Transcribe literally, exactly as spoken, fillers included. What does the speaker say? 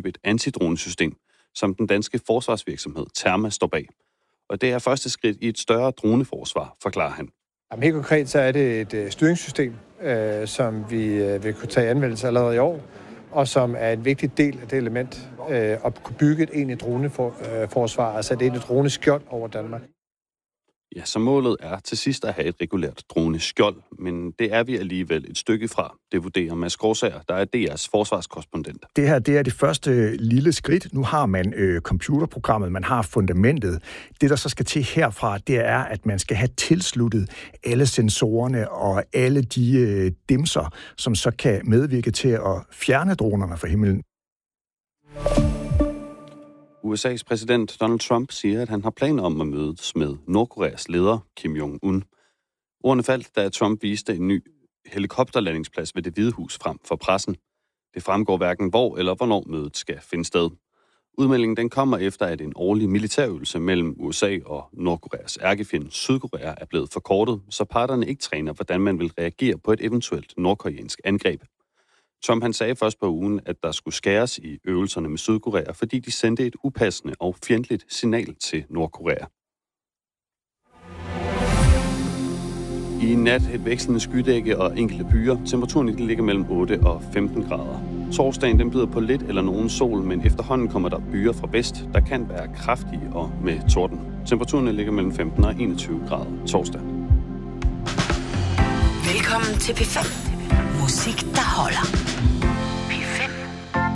købe et antidronesystem, som den danske forsvarsvirksomhed Terma står bag. Og det er første skridt i et større droneforsvar, forklarer han. Jamen, helt konkret så er det et øh, styringssystem, øh, som vi øh, vil kunne tage i anvendelse allerede i år, og som er en vigtig del af det element øh, at kunne bygge et egentligt droneforsvar, altså et egentligt droneskjold over Danmark. Ja, så målet er til sidst at have et regulært droneskjold, men det er vi alligevel et stykke fra. Det vurderer Mads Gårdsager, der er D R's forsvarskorrespondent. Det her, det er det første lille skridt. Nu har man øh, computerprogrammet, man har fundamentet. Det, der så skal til herfra, det er, at man skal have tilsluttet alle sensorerne og alle de øh, dimser, som så kan medvirke til at fjerne dronerne fra himlen. U S A's præsident Donald Trump siger, at han har planer om at mødes med Nordkoreas leder Kim Jong-un. Ordene faldt, da Trump viste en ny helikopterlandingsplads ved Det Hvide Hus frem for pressen. Det fremgår hverken hvor eller hvornår mødet skal finde sted. Udmeldingen den kommer efter, at en årlig militærøvelse mellem U S A og Nordkoreas ærkefjende Sydkorea er blevet forkortet, så parterne ikke træner, hvordan man vil reagere på et eventuelt nordkoreansk angreb. Trump han sagde først på ugen, at der skulle skæres i øvelserne med Sydkorea, fordi de sendte et upassende og fjendtligt signal til Nordkorea. I nat et vekslende skydække og enkelte byer. Temperaturen ligger mellem otte og femten grader. Torsdagen den byder på lidt eller nogen sol, men efterhånden kommer der byer fra vest, der kan være kraftige og med torden. Temperaturen ligger mellem femten og enogtyve grader torsdag. Velkommen til P fem. Musik, der holder.